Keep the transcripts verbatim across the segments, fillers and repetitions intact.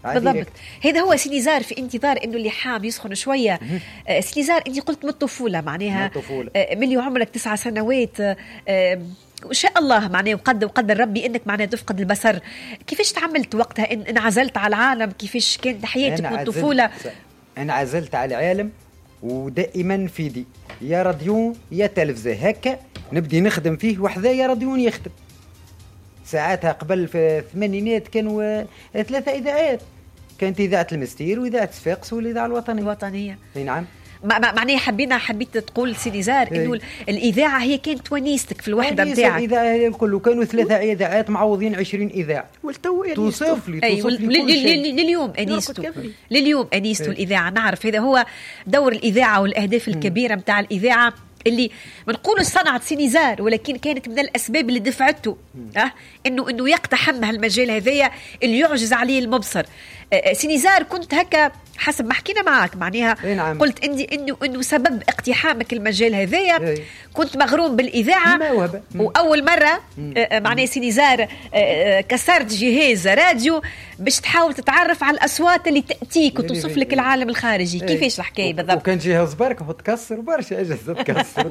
بالضبط. هذا هو سينيزار في انتظار انه اللحام يسخن شويه. آه سينيزار انت قلت من الطفوله معناها آه ملي عمرك تسع سنوات آه ان شاء الله معناه وقدر وقدر ربي انك معناه تفقد البصر. كيفاش تعملت وقتها إن انعزلت على العالم؟ كيفاش كانت حياتك من الطفوله؟ انعزلت على العالم ودائما في دي يا راديو يا تلفزه هكا نبدي نخدم فيه وحده يا راديو يخدم. ساعاتها قبل في الثمانينات كانوا ثلاثه اذاعات، كانت اذاعه المستير واذاعه صفاقس والاذاعه الوطنيه. الوطنيه اي نعم. معناها حبينا حبيت تقول سينيزار انه ايه. الاذاعه هي كانت ونيستك في الوحده نتاعك. الاذاعه الكل كانوا ثلاثه اذاعات معوضين عشرين اذاعه. والتو توصف لي توصف لي لليوم انيستو لليوم انيستو الاذاعه. نعرف هذا هو دور الاذاعه والاهداف الكبيره نتاع الاذاعه اللي بنقولوا صنعت سينيزار، ولكن كانت من الاسباب اللي دفعته أه؟ انه انه يقتحم هالمجال هذايا اللي يعجز عليه المبصر. أه سينيزار كنت هكا حسب ما حكينا معك معناها نعم. قلت عندي انه انه سبب اقتحامك المجال هذايا كنت مغروم بالاذاعه، واول مره أه معناها سينيزار أه كسرت جهاز راديو باش تحاول تتعرف على الاصوات اللي تاتيك وتوصف لك العالم الخارجي. كيفاش الحكايه بالضبط؟ وكان جهاز برك وتكسر برشا اجهزه تكسر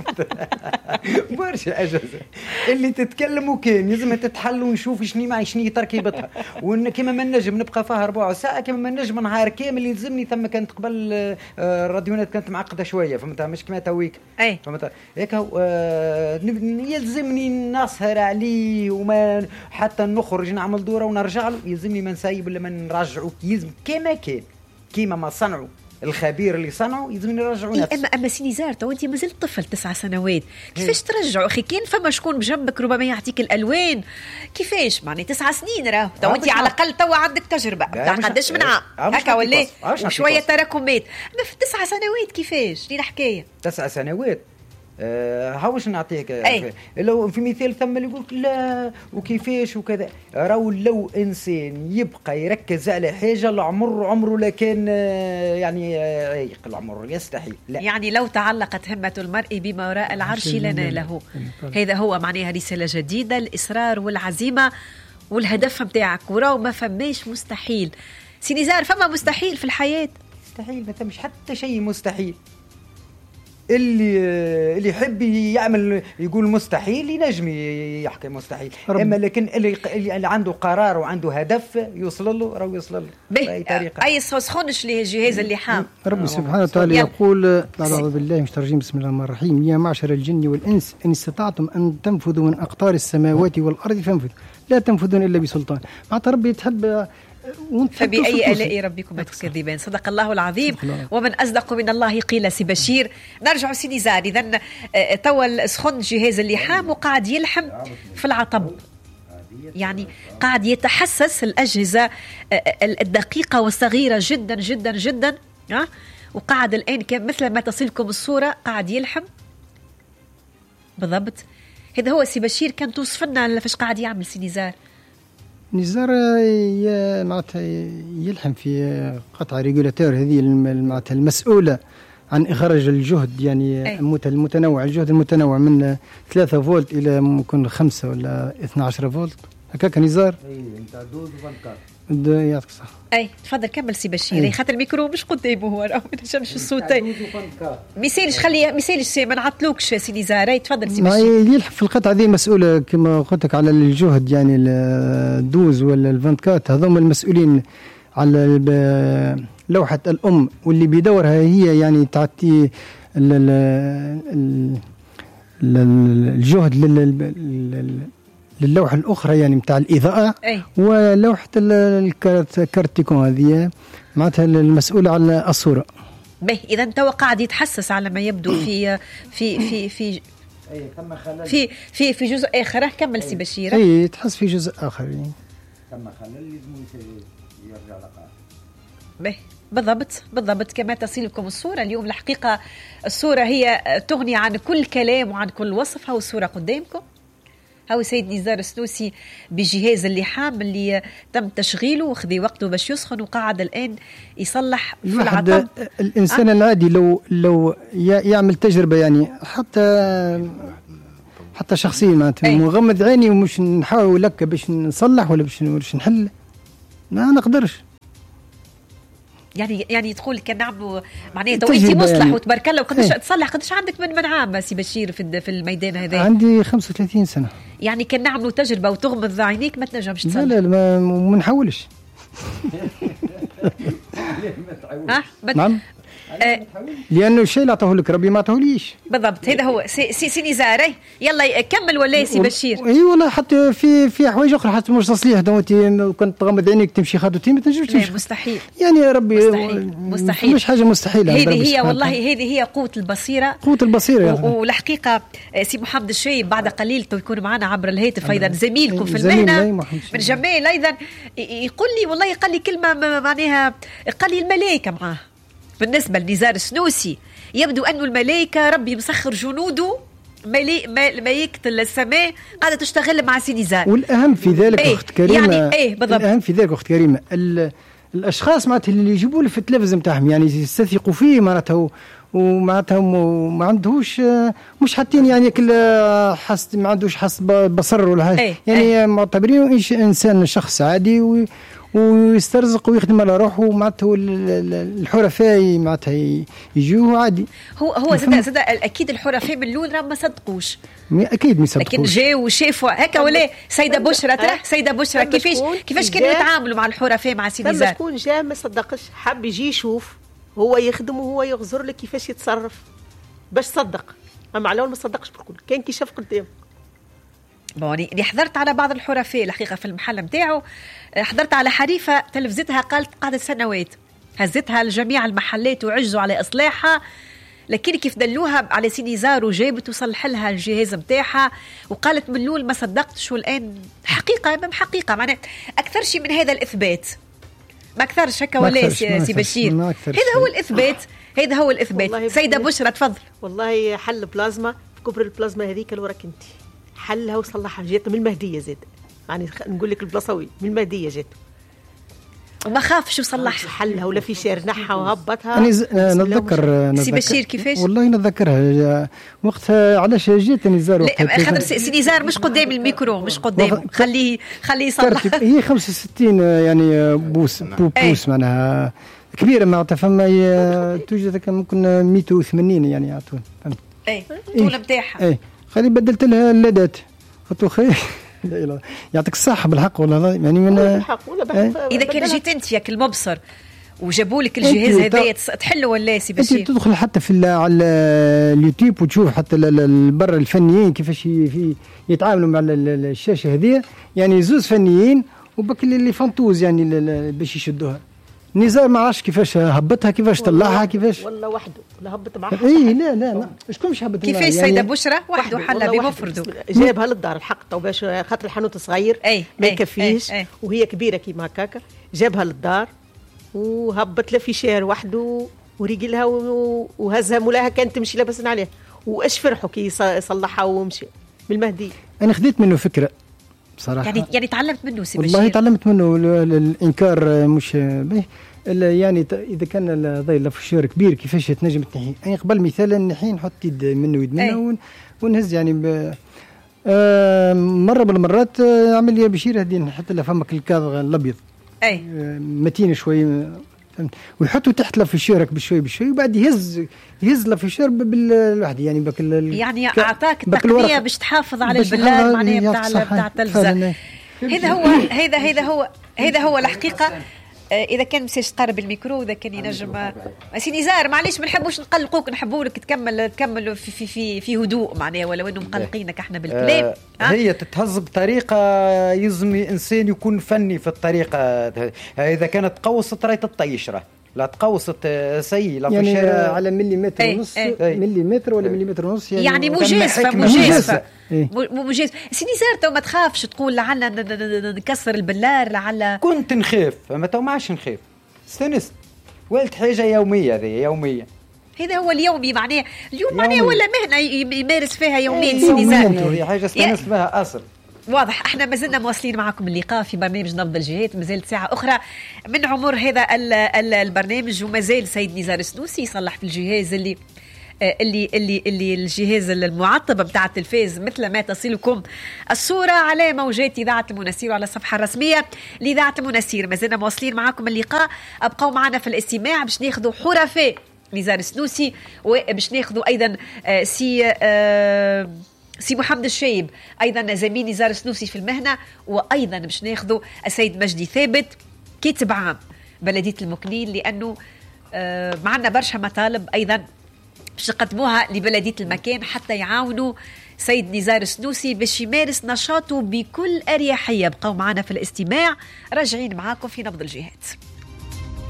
برشا اجهزه اللي تتكلم وكان لازم تتحل ونشوف شنو مع شنو تركيبتها. وان كما ما نجم نبقى فيها ربع ساعه كما ما نجم نهار كامل اللي يلزمني. ثم كانت قبل الراديونات كانت معقده شويه فهمتها مش كما تويك فهمتها هيك. يلزمني نسهر عليه وما حتى نخرج نعمل دوره ونرجع له يلزمني ما نسيب ولا ما نرجعه يلزم كما كان كيما ما صنعوا الخبير اللي صنعوا يلزمني نرجعوا نفسه. اما اما سينيزار تو انت مازلت طفل تسع سنوات كيفاش ترجعوا اخي؟ كان فما شكون بجنبك ربما يعطيك الالوان كيفاش معني تسع سنين راه تو انت على الاقل تو عندك تجربه تاع قداش من عام هكا ولا وشويه تراكمات. اما في تسع سنوات كيفاش دي الحكايه؟ تسع سنوات أه هاوش نعطيك لو في مثال ثم اللي يقولك لا وكيفاش وكذا. راهو لو انسان يبقى يركز على حاجه العمر عمره لكن يعني يق العمر يستحيل. لا. يعني لو تعلقت همه المرء بما وراء العرش لناله. هذا هو معناها رساله جديده، الاصرار والعزيمه والهدف نتاعك. وراو ما فماش مستحيل سينيزار، فما مستحيل في الحياه؟ مستحيل ما ثمش حتى شيء مستحيل. اللي اللي يحب يعمل يقول مستحيل ينجم يحكي مستحيل. اما لكن اللي, اللي عنده قرار وعنده هدف يوصل له راه يوصل له باي طريقه. اي سخونش ليه جهاز اللحام. ربي سبحانه وتعالى يقول اعوذ بالله مش ترجيم بسم الله الرحمن الرحيم يا معشر الجن والانس ان استطعتم ان تنفذوا من اقطار السماوات والارض فانفذوا لا تنفذون الا بسلطان. معناتها ربي تحب فبأي آلاء ربكم تكذبان. صدق الله العظيم ومن أصدق من الله قيل. سي بشير نرجع سينيزار إذن طول سخن جهاز اللحام وقاعد يلحم في العطب، يعني قاعد يتحسس الأجهزة الدقيقة والصغيرة جدا جدا جدا ها. وقاعد الآن مثل ما تصلكم الصورة قاعد يلحم بالضبط. هذا هو سي بشير كان توصف لنا فاش قاعد يعمل سينيزار. نزار معناتها يلحم في قطعة ريجولاتور هذه معناتها المسؤولة عن إخراج الجهد يعني المتنوع الجهد المتنوع من ثلاثة فولت إلى ممكن خمسة ولا اثنا عشر فولت هكاك نزار. أي أنت دوز وفانكار. يعطيك الصحة. أي تفضل كمل سي بشير خاطر الميكرو مش قدامه هو راه ما نجمش الصوتين. ميسالش خليه ميسالش ما نعطلوكش سي نزار. تفضل سي بشير. يلحق في القطعة هذه مسؤولة كما قلت لك على الجهد يعني الدوز ولا الفانكات هذوما المسؤولين على لوحة الأم واللي بدورها هي يعني تعطي الجهد لل للوحة الأخرى يعني متاع الإضاءة. أي. ولوحة الكارتيكون هذه معناتها المسؤولة عن الصورة. به إذا تو قاعد يتحسس على ما يبدو في في في في في في في جزء آخر. كمل سي بشير. أي تحس في جزء آخر يعني. ثم خلل لازم يرجع لقاء. به بالضبط بالضبط كما تصلكم الصورة اليوم. الحقيقة الصورة هي تغني عن كل كلام وعن كل وصف. هاو الصورة قدامكم. هاو سيد نزار السنوسي بجهاز اللحام اللي تم تشغيله وخذي وقته باش يسخن وقاعد الآن يصلح في العطب. الإنسان أه؟ العادي لو لو يعمل تجربة يعني حتى حتى شخصيا معناتها مغمض عيني ومش نحاول لك باش نصلح ولا باش نحل ما نقدرش. يعني يعني تقول كان نعملوا معناها تو انت مصلح يعني. وتبارك الله وقداش تصلح قداش عندك من من عام سي بشير في في الميدان هذا؟ عندي خمسة وثلاثين سنة. يعني كان نعملوا تجربة وتغمض عينيك ما تنجمش تصلح؟ لا لا ما, ما نحاولش. ها نعم أه لانه الشيء اللي عطاه لك ربي ما عطاهوليش بالضبط. هذا هو سي سي, سي نزار. يلا كمل ولا سي بشير؟ اي والله حتى في في حوايج اخرى حتى مش تصليح دوتي كنت تغمض عينيك تمشي خطوتين ما تنجمش تمشي. مستحيل يعني يا ربي مستحيل مستحيل مش حاجه مستحيله. هذه هي والله هذه هي قوه البصيره قوه البصيره. والحقيقه سي محمد الشايب بعد قليل يكون معنا عبر الهاتف ايضا زميلكم في المهنه من جمال ايضا يقول لي والله قال لي كلمه معناها قال لي الملائكه معاه بالنسبة لنزار السنوسي. يبدو أن الملائكة ربي مسخر جنوده ملائكة السماء قاعدة تشتغل مع سي نزار. والأهم في ذلك ايه أخت كريمة يعني ايه بالضبط. الأهم في ذلك أخت كريمة الأشخاص معناتها اللي يجيبوا له في التلفزيون نتاعهم يعني يستثقوا فيه معناتها ومعناتها ما عندهوش مش حاطين يعني كل حس ما عندوش حس بصر ولا حاجة ايه يعني ايه معتبرينه إنسان شخص عادي و ويسترزق ويخدم على روحه ومعناته الحرفاء معناتها يجوه عادي. هو هو زاد زاد اكيد الحرفاء من الاول راه ما صدقوش اكيد ما صدقوش لكن جاوا وشافوا هكا ولا سيده بشرى ترى سيده بشرى كيفاش كيفاش كانوا يتعاملوا مع الحرفاء مع سي نزار؟ شكون جا ما صدقش حب يجي يشوف هو يخدم وهو يغزر لك كيفاش يتصرف باش صدق. اما على ما صدقش بالكل كان كي شاف قدام. بوني اللي حضرت على بعض الحرفاء الحقيقه في المحل نتاعو حضرت على حريفه تلفزتها قالت قعدت سنوات هزتها لجميع المحلات وعجزوا على اصلاحها لكن كيف دلوها على سي نزار وجابت وصلح لها الجهاز نتاعها وقالت من الاول ما صدقتش والان حقيقه امام حقيقه معناها اكثر شيء من هذا الاثبات ما اكثرش هكا ولا سي بشير هذا هو الاثبات هذا هو الاثبات. سيده بشرى تفضل. والله حل بلازما في كبر البلازما هذيك اللي وراك انت حلها وصلحها جات من المهديه زاد يعني نقول لك البلاصوي من المهديه جات وما خافش وصلحها حلها ولا في شير نحها وهبطها. انا ز... نتذكر سي بشير كيفاش والله نتذكرها وقتها علاش جيت نزار وقتها خاطر سي نزار مش قدام الميكرو مش قدام خليه خليه يصلح. هي خمسة وستين يعني بوس بوس معناها كبيره معناتها فما توجد كان ممكن مئة وثمانين يعني يعطون فهمت اي طول نتاعها اي خلي بدلت لها اللادات خطو خير لا يعطيك الصحة بالحق والله يعني من الحق ولا اه؟ إذا كان جيت أنت ياك المبصر وجابوا لك الجهاز هذايا تحلوا ولا سي بشير؟ أنت تدخل حتى في على اليوتيوب وتشوف حتى برا الفنيين كيفاش في يتعاملوا مع الشاشة هذه يعني زوز فنيين وبك اللي فانتوز يعني باش يشدوها. نزار ما عرفش كيفاش هبطها كيفاش طلعها كيفاش والله وحده لا هبط معها اي لا لا لا شكون مش هبط كيفاش سيده يعني بشرى وحده حلها بمفرده جابها للدار الحق تو باش خاطر الحانوت صغير ما يكفيش وهي كبيره كيما هكاكا جابها للدار وهبط لها في شهر وحده ورجلها وهزها مولاها كانت تمشي لابسين عليها واش فرحوا كي صلحها ومشي من المهدي. انا خديت منه فكره بصراحه يعني يعني تعلمت منه سي بشير والله تعلمت منه الانكار مش به يعني اذا كان الضي لفشور كبير كيفاش تنجم تنحي يعني قبل مثال نحي نحط يد منه ويد منه ونهز يعني ب... آه مره من المرات عمل لي بشير هذه نحط له فمك الكاظ الابيض اي آه متين شوي ويحطوا تحت لفشورك بشوي بشوي وبعد يهز يهز لفشور بالواحد يعني بك يعني اعطاك التقنيه باش تحافظ على البلاد معناها بتاع بتاع التلفزه. هذا هو هذا هذا هو هذا هو الحقيقه. اذا كان مساش تقرب الميكرو اذا كان ينجم سي نزار معليش ما نحبوش نقلقوك نحبوا لك تكمل تكمل في في في, في هدوء معناها ولو انه مقلقينك احنا بالكلام. آه هي تتهز بطريقه يلزم انسان يكون فني في الطريقه. اذا كانت تقوصت راهي تطيشره لا تقوصت سي لا يعني على مليمتر ونص مليمتر ولا مليمتر ونص يعني, يعني مجازفه مجازفه مجازفه. سي نزار تو ما تخافش تقول لعل نكسر البلار لعل كنت نخاف ما تو ما عادش نخاف استنست ولت حاجه يوميه هذه يوميه هذا هو اليومي معناه اليوم معناه ولا مهنه يمارس فيها يوميا سي نزار هي حاجه استنست بها اصل واضح. احنا ما زلنا مواصلين معكم اللقاء في برنامج نبض الجهات مازالت ساعه اخرى من عمر هذا ال ال البرنامج وما زال سيد نزار السنوسي يصلح في الجهاز اللي اللي اللي اللي الجهاز المعطب بتاع التلفاز مثل ما تصلكم الصورة على موجات إذاعة المناسير وعلى الصفحة الرسمية لإذاعة المناسير. ما زلنا مواصلين معاكم اللقاء، أبقوا معنا في الاستماع باش ناخذوا حرفاء نزار السنوسي، وباش ناخذوا أيضا سي سي محمد الشايب أيضا زميل نزار السنوسي في المهنة، وأيضا باش ناخذوا السيد مجدي ثابت كاتب عام بلدية المكنين، لأنه معنا برشا مطالب أيضا باش يقدموها لبلدية المكان حتى يعاونوا سيد نزار السنوسي باش يمارس نشاطه بكل أريحية. بقوا معنا في الاستماع، راجعين معاكم في نبض الجهات.